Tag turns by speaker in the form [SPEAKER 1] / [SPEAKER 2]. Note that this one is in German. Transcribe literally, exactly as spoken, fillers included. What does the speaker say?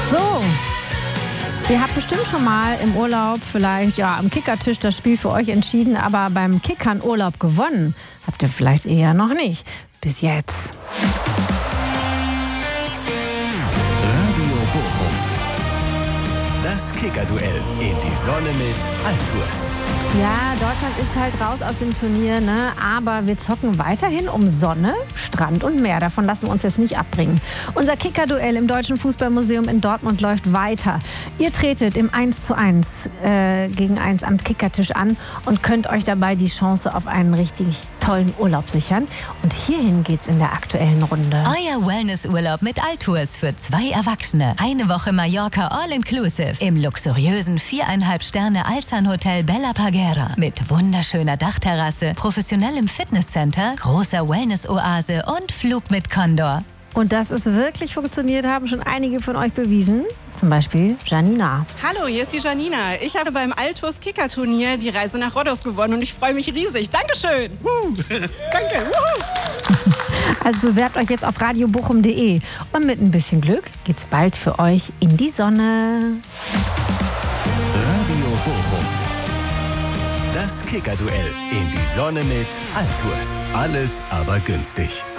[SPEAKER 1] So, ihr habt bestimmt schon mal im Urlaub vielleicht ja am Kickertisch das Spiel für euch entschieden, aber beim Kickern Urlaub gewonnen habt ihr vielleicht eher noch nicht. Bis jetzt.
[SPEAKER 2] Radio Bochum. Das Kickerduell in die Sonne mit Altours.
[SPEAKER 1] Ja, Deutschland ist halt raus aus dem Turnier, ne? Aber wir zocken weiterhin um Sonne, Strand und Meer. Davon lassen wir uns jetzt nicht abbringen. Unser Kickerduell im Deutschen Fußballmuseum in Dortmund läuft weiter. Ihr tretet im eins zu eins äh, gegen eins am Kickertisch an und könnt euch dabei die Chance auf einen richtig tollen Urlaub sichern. Und hierhin geht's in der aktuellen Runde.
[SPEAKER 3] Euer Wellnessurlaub mit Altours für zwei Erwachsene. Eine Woche Mallorca All-Inclusive im luxuriösen viereinhalb Sterne Alzan-Hotel Bella Parguera. Mit wunderschöner Dachterrasse, professionellem Fitnesscenter, großer Wellness-Oase und Flug mit Condor.
[SPEAKER 1] Und dass es wirklich funktioniert, haben schon einige von euch bewiesen. Zum Beispiel Janina.
[SPEAKER 4] Hallo, hier ist die Janina. Ich habe beim Altours Kicker-Turnier die Reise nach Rhodos gewonnen und ich freue mich riesig. Dankeschön. Uh, danke. Uh.
[SPEAKER 1] Also bewerbt euch jetzt auf radio bochum punkt de. Und mit ein bisschen Glück geht's bald für euch in die Sonne.
[SPEAKER 2] Radio Bochum. Das Kickerduell in die Sonne mit Altours. Alles aber günstig.